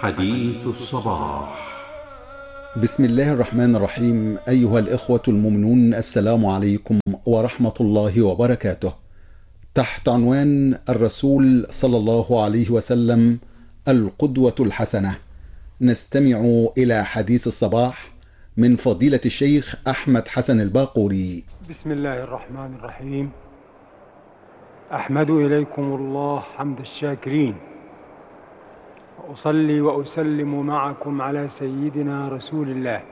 حديث الصباح. بسم الله الرحمن الرحيم. أيها الإخوة المؤمنون، السلام عليكم ورحمة الله وبركاته. تحت عنوان الرسول صلى الله عليه وسلم القدوة الحسنة، نستمع إلى حديث الصباح من فضيلة الشيخ أحمد حسن الباقوري. بسم الله الرحمن الرحيم. أحمد إليكم الله حمد الشاكرين، وأصلي وأسلم معكم على سيدنا رسول الله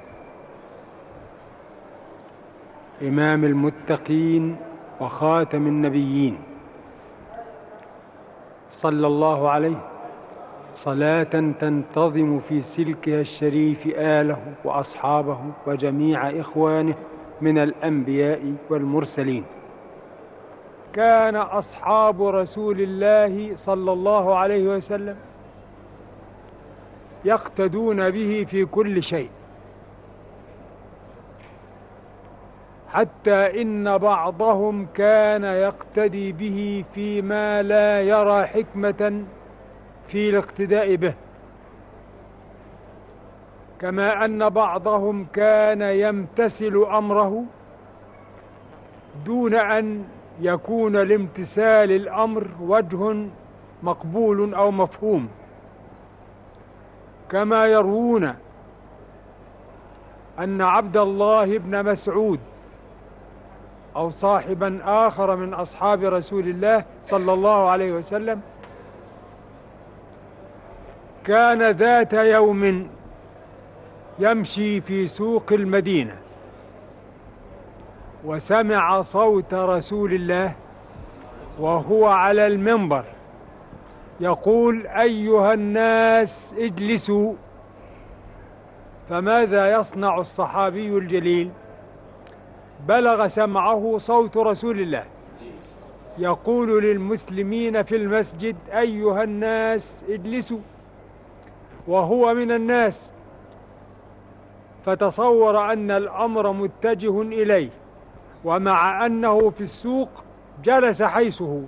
إمام المتقين وخاتم النبيين، صلى الله عليه صلاة تنتظم في سلكها الشريف آله وأصحابه وجميع إخوانه من الأنبياء والمرسلين. كان أصحاب رسول الله صلى الله عليه وسلم يقتدون به في كل شيء، حتى إن بعضهم كان يقتدي به فيما لا يرى حكمة في الاقتداء به، كما أن بعضهم كان يمتثل أمره دون أن يكون لامتثال الأمر وجه مقبول أو مفهوم، كما يروون أن عبد الله بن مسعود أو صاحبا آخر من أصحاب رسول الله صلى الله عليه وسلم كان ذات يوم يمشي في سوق المدينة وسمع صوت رسول الله وهو على المنبر يقول: أيها الناس اجلسوا. فماذا يصنع الصحابي الجليل؟ بلغ سمعه صوت رسول الله يقول للمسلمين في المسجد: أيها الناس اجلسوا، وهو من الناس، فتصور أن الأمر متجه إليه، ومع أنه في السوق جلس حيث هو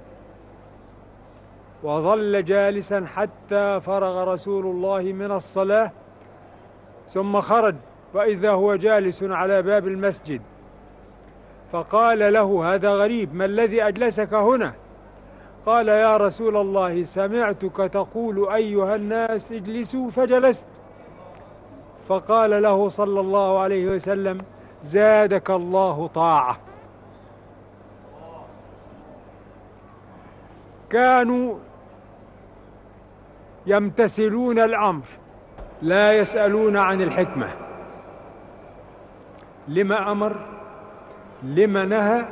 وظل جالسا حتى فرغ رسول الله من الصلاة، ثم خرج وإذا هو جالس على باب المسجد، فقال له: هذا غريب، ما الذي أجلسك هنا؟ قال: يا رسول الله، سمعتك تقول أيها الناس اجلسوا فجلست. فقال له صلى الله عليه وسلم: زادك الله طاعة. كانوا يمتثلون الأمر، لا يسألون عن الحكمة، لما أمر، لما نهى،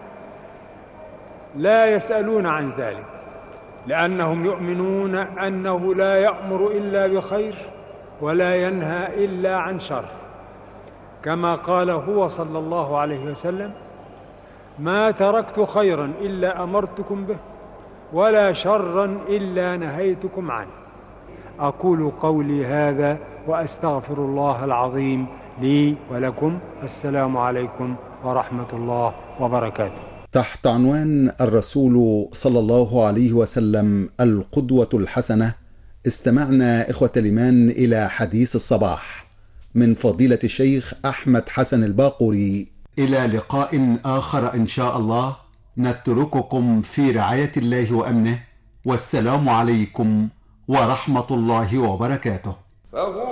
لا يسألون عن ذلك، لأنهم يؤمنون أنه لا يأمر إلا بخير ولا ينهى إلا عن شر، كما قال هو صلى الله عليه وسلم: ما تركت خيرا إلا أمرتكم به ولا شرا إلا نهيتكم عنه. أقول قولي هذا وأستغفر الله العظيم لي ولكم، والسلام عليكم ورحمة الله وبركاته. تحت عنوان الرسول صلى الله عليه وسلم القدوة الحسنة، استمعنا إخوة الإيمان إلى حديث الصباح من فضيلة الشيخ أحمد حسن الباقوري. إلى لقاء آخر إن شاء الله، نترككم في رعاية الله وأمنه، والسلام عليكم ورحمة الله وبركاته.